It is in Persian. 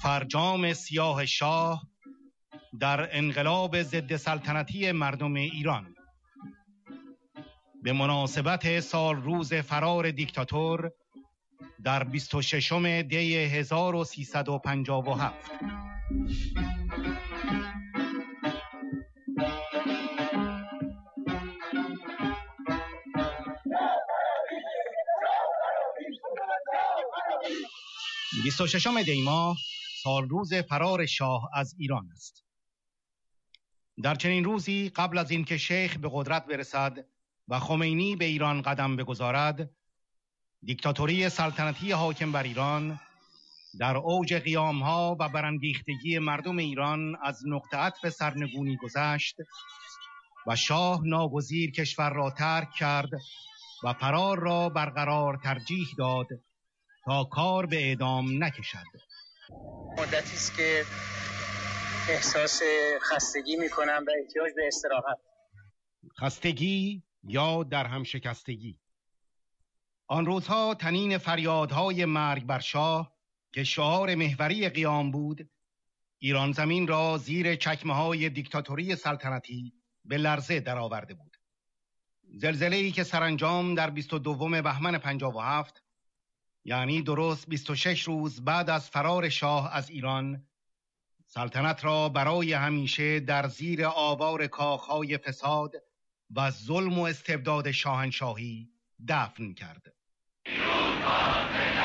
فرجام سیاه شاه در انقلاب ضد سلطنتی مردم ایران. به مناسبت سال روز فرار دیکتاتور در 26 دی 1357. ششم دی ماه سال روز فرار شاه از ایران است. در چنین روزی قبل از اینکه شیخ به قدرت برسد و خمینی به ایران قدم بگذارد، دیکتاتوری سلطنتی حاکم بر ایران در اوج قیامها و برانگیختگی مردم ایران از نقطه عطف سرنگونی گذشت و شاه ناگزیر کشور را ترک کرد و فرار را برقرار ترجیح داد تا کار به اعدام نکشد. مدتی است که احساس خستگی می‌کنم و احتیاج به استراحت. خستگی یا در هم شکستگی. آن روزها تنین فریادهای مرگ بر شاه که شعار محوری قیام بود، ایران زمین را زیر چکمه‌های دیکتاتوری سلطنتی به لرزه درآورده بود. زلزله‌ای که سرانجام در 22 بهمن 57، یعنی درست 26 روز بعد از فرار شاه از ایران، سلطنت را برای همیشه در زیر آوار کاخهای فساد و ظلم و استبداد شاهنشاهی دفن کرد.